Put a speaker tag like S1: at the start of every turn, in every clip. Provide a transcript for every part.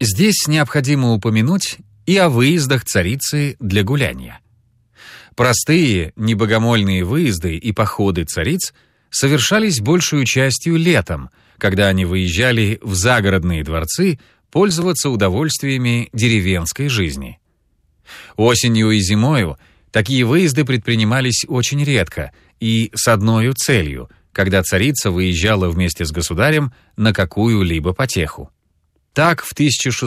S1: Здесь необходимо упомянуть и о выездах царицы для гуляния. Простые, небогомольные выезды и походы цариц совершались большую частью летом, когда они выезжали в загородные дворцы пользоваться удовольствиями деревенской жизни. Осенью и зимою такие выезды предпринимались очень редко и с одной целью, когда царица выезжала вместе с государем на какую-либо потеху. Так, в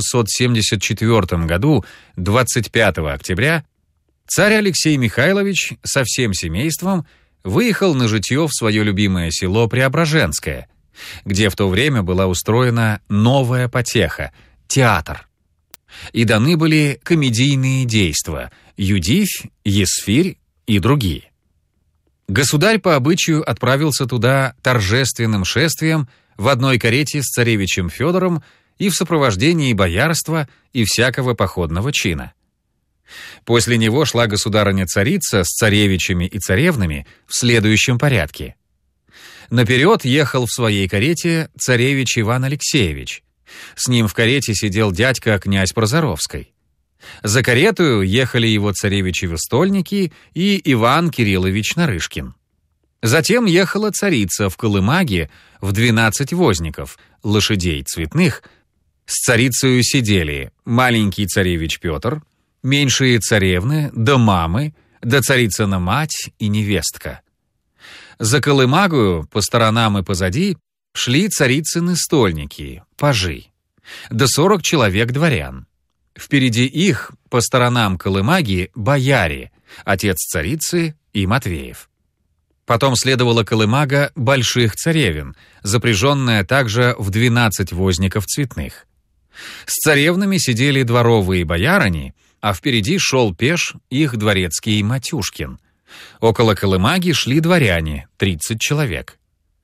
S1: 1674 году, 25 октября, царь Алексей Михайлович со всем семейством выехал на житье в свое любимое село Преображенское, где в то время была устроена новая потеха — театр. И даны были комедийные действа — Юдивь, Есфирь и другие. Государь по обычаю отправился туда торжественным шествием в одной карете с царевичем Федором и в сопровождении боярства и всякого походного чина. После него шла государыня-царица с царевичами и царевнами в следующем порядке. Наперед ехал в своей карете царевич Иван Алексеевич. С ним в карете сидел дядька князь Прозоровский. За каретою ехали его царевичи-вестольники и Иван Кириллович Нарышкин. Затем ехала царица в колымаге в 12 возников, лошадей цветных. С царицею сидели маленький царевич Петр, меньшие царевны, да мамы, да царицына мать и невестка. За колымагою по сторонам и позади шли царицыны стольники, пажи, да 40 человек дворян. Впереди их, по сторонам колымаги, бояре, отец царицы и Матвеев. Потом следовала колымага больших царевен, запряженная также в 12 возников цветных. С царевнами сидели дворовые боярыни, а впереди шел пеш их дворецкий Матюшкин. Около колымаги шли дворяне, 30 человек.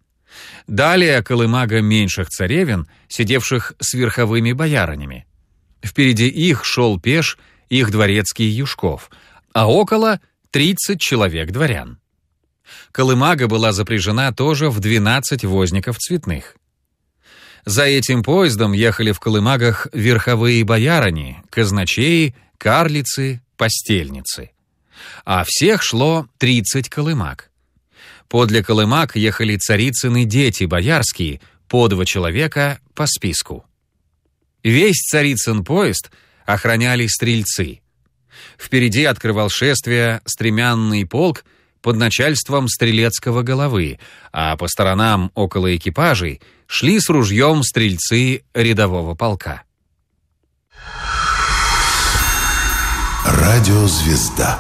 S1: Далее колымага меньших царевен, сидевших с верховыми боярынями. Впереди их шел пеш их дворецкий Юшков, а около 30 человек дворян. Колымага была запряжена тоже в 12 возников цветных. За этим поездом ехали в колымагах верховые боярыни, казначеи, карлицы, постельницы. А всех шло 30 колымаг. Подле колымаг ехали царицыны дети боярские, по 2 человека по списку. Весь царицын поезд охраняли стрельцы. Впереди открывал шествие стремянный полк под начальством стрелецкого головы, а по сторонам около экипажей шли с ружьем стрельцы рядового полка.
S2: Радиозвезда.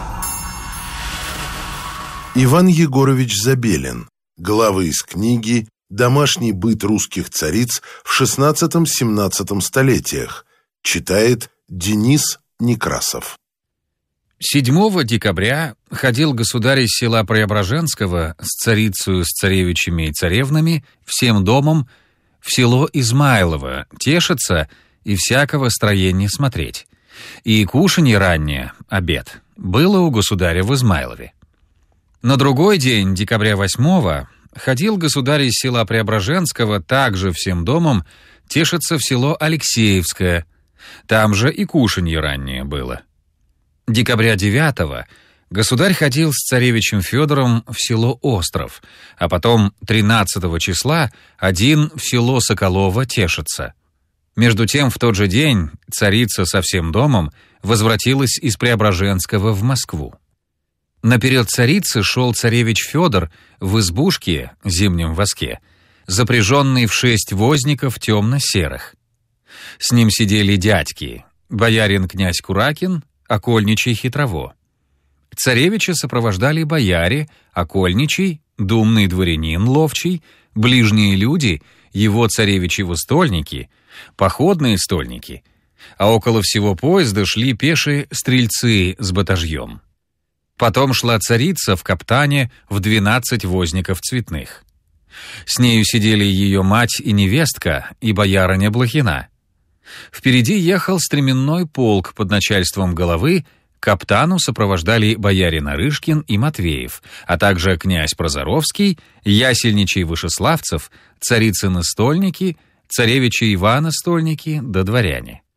S2: Иван Егорович Забелин. Главы из книги «Домашний быт русских цариц в XVI-XVII столетиях». Читает Денис Некрасов.
S1: 7 декабря ходил государь из села Преображенского с царицею, с царевичами и царевнами, всем домом, в село Измайлово, тешиться и всякого строения смотреть. И кушанье раннее, обед, было у государя в Измайлове. На другой день, декабря 8-го, ходил государь из села Преображенского также всем домом тешиться в село Алексеевское. Там же и кушанье раннее было. Декабря 9-го государь ходил с царевичем Федором в село Остров, а потом 13 числа один в село Соколово тешиться. Между тем, в тот же день царица со всем домом возвратилась из Преображенского в Москву. Наперед царицы шел царевич Федор в избушке, зимнем воске, запряженный в 6 возников темно-серых. С ним сидели дядьки, боярин князь Куракин, окольничий Хитрово. Царевича сопровождали бояре, окольничий, думный дворянин Ловчий, ближние люди, его царевичи-востольники, походные стольники, а около всего поезда шли пешие стрельцы с батажьем. Потом шла царица в каптане в 12 возников цветных. С нею сидели ее мать и невестка, и боярыня Блохина. Впереди ехал стременной полк под начальством головы, каптану сопровождали бояре Нарышкин и Матвеев, а также князь Прозоровский, ясельничий Вышеславцев, царицыны стольники, царевичи Ивана стольники да дворяне.